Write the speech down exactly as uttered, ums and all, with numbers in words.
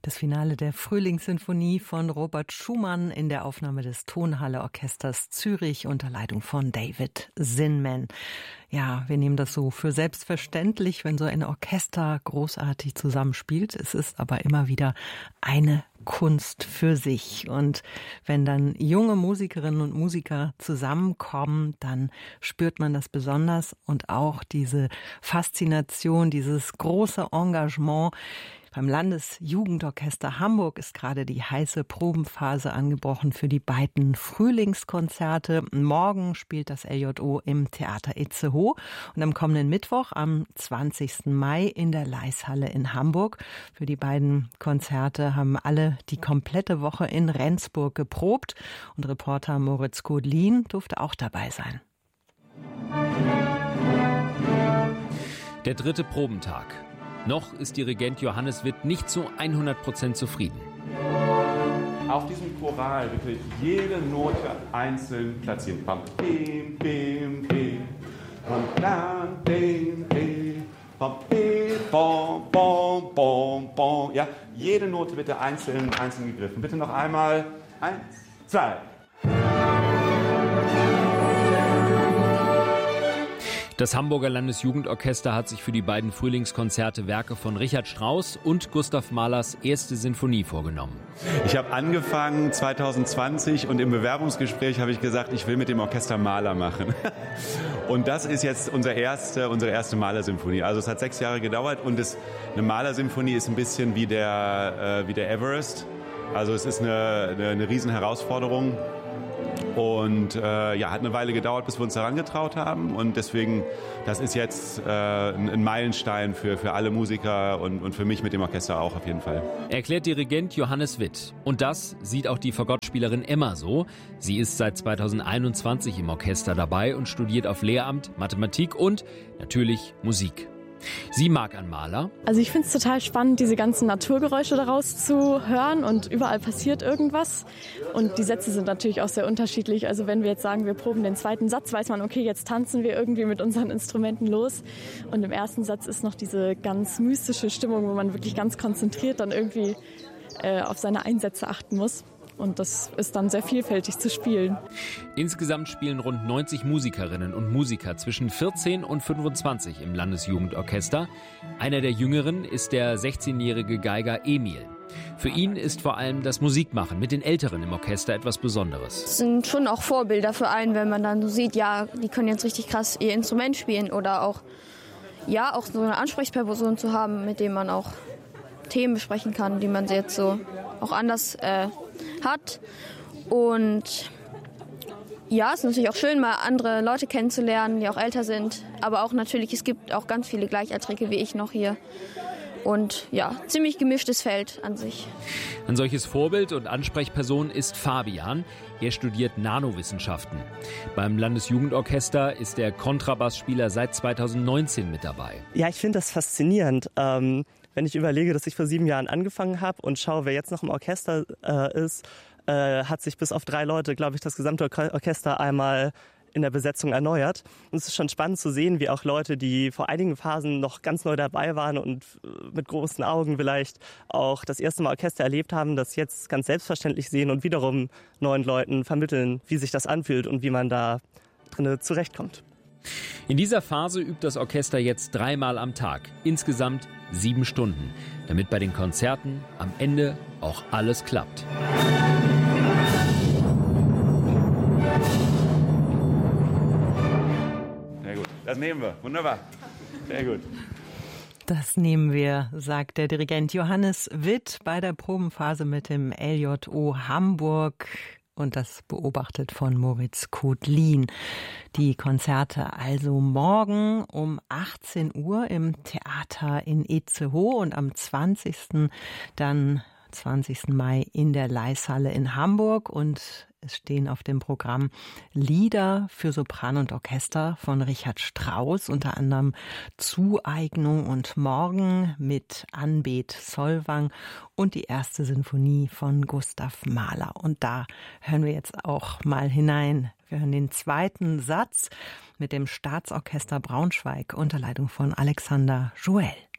Das Finale der Frühlingssinfonie von Robert Schumann in der Aufnahme des Tonhalle Orchesters Zürich unter Leitung von David Zinman. Ja, wir nehmen das so für selbstverständlich, wenn so ein Orchester großartig zusammenspielt. Es ist aber immer wieder eine Kunst für sich. Und wenn dann junge Musikerinnen und Musiker zusammenkommen, dann spürt man das besonders und auch diese Faszination, dieses große Engagement. Beim Landesjugendorchester Hamburg ist gerade die heiße Probenphase angebrochen für die beiden Frühlingskonzerte. Morgen spielt das L J O im Theater Itzehoe und am kommenden Mittwoch, am zwanzigsten Mai, in der Leishalle in Hamburg. Für die beiden Konzerte haben alle die komplette Woche in Rendsburg geprobt und Reporter Moritz Kodlin durfte auch dabei sein. Der dritte Probentag. Noch ist Dirigent Johannes Witt nicht zu hundert Prozent zufrieden. Auf diesem Choral bitte jede Note einzeln platzieren. Bam, bim, bim, bim. Bam, bam, bim, bim. Bam, bim, bom, bom, bom, bom. Ja, jede Note bitte einzeln, einzeln gegriffen. Bitte noch einmal. Eins, zwei. Das Hamburger Landesjugendorchester hat sich für die beiden Frühlingskonzerte Werke von Richard Strauss und Gustav Mahlers erste Sinfonie vorgenommen. Ich habe angefangen zwanzig zwanzig und im Bewerbungsgespräch habe ich gesagt, ich will mit dem Orchester Mahler machen. Und das ist jetzt unsere erste, unsere erste Mahler-Symphonie. Also es hat sechs Jahre gedauert und es, eine Mahler-Symphonie ist ein bisschen wie der, äh, wie der Everest. Also es ist eine, eine, eine Riesenherausforderung. Und äh, ja, hat eine Weile gedauert, bis wir uns daran getraut haben. Und deswegen, das ist jetzt äh, ein, ein Meilenstein für, für alle Musiker und, und für mich mit dem Orchester auch auf jeden Fall. Erklärt Dirigent Johannes Witt. Und das sieht auch die Fagottspielerin Emma so. Sie ist seit zweitausendeinundzwanzig im Orchester dabei und studiert auf Lehramt, Mathematik und natürlich Musik. Sie mag an Mahler. Also ich finde es total spannend, diese ganzen Naturgeräusche daraus zu hören und überall passiert irgendwas. Und die Sätze sind natürlich auch sehr unterschiedlich. Also wenn wir jetzt sagen, wir proben den zweiten Satz, weiß man, okay, jetzt tanzen wir irgendwie mit unseren Instrumenten los. Und im ersten Satz ist noch diese ganz mystische Stimmung, wo man wirklich ganz konzentriert dann irgendwie äh, auf seine Einsätze achten muss. Und das ist dann sehr vielfältig zu spielen. Insgesamt spielen rund neunzig Musikerinnen und Musiker zwischen vierzehn und fünfundzwanzig im Landesjugendorchester. Einer der Jüngeren ist der sechzehnjährige Geiger Emil. Für ihn ist vor allem das Musikmachen mit den Älteren im Orchester etwas Besonderes. Das sind schon auch Vorbilder für einen, wenn man dann so sieht, ja, die können jetzt richtig krass ihr Instrument spielen. Oder auch, ja, auch so eine Ansprechperson zu haben, mit dem man auch Themen besprechen kann, die man jetzt so auch anders äh, hat. Und ja, es ist natürlich auch schön, mal andere Leute kennenzulernen, die auch älter sind. Aber auch natürlich, es gibt auch ganz viele Gleichaltrige wie ich noch hier. Und ja, ziemlich gemischtes Feld an sich. Ein solches Vorbild und Ansprechperson ist Fabian. Er studiert Nanowissenschaften. Beim Landesjugendorchester ist der Kontrabassspieler seit zweitausendneunzehn mit dabei. Ja, ich finde das faszinierend. Ähm Wenn ich überlege, dass ich vor sieben Jahren angefangen habe und schaue, wer jetzt noch im Orchester äh, ist, äh, hat sich bis auf drei Leute, glaube ich, das gesamte Or- Orchester einmal in der Besetzung erneuert. Und es ist schon spannend zu sehen, wie auch Leute, die vor einigen Phasen noch ganz neu dabei waren und äh, mit großen Augen vielleicht auch das erste Mal Orchester erlebt haben, das jetzt ganz selbstverständlich sehen und wiederum neuen Leuten vermitteln, wie sich das anfühlt und wie man da drin zurechtkommt. In dieser Phase übt das Orchester jetzt dreimal am Tag, insgesamt sieben Stunden, damit bei den Konzerten am Ende auch alles klappt. Sehr gut, das nehmen wir. Wunderbar. Sehr gut. Das nehmen wir, sagt der Dirigent Johannes Witt bei der Probenphase mit dem L J O Hamburg. Und das beobachtet von Moritz Kodlin. Die Konzerte also morgen um achtzehn Uhr im Theater in Itzehoe und am zwanzigsten dann zwanzigsten Mai in der Leishalle in Hamburg. Und es stehen auf dem Programm Lieder für Sopran und Orchester von Richard Strauss, unter anderem Zueignung und Morgen mit Anbet Solvang und die erste Sinfonie von Gustav Mahler. Und da hören wir jetzt auch mal hinein. Wir hören den zweiten Satz mit dem Staatsorchester Braunschweig unter Leitung von Alexander Joel.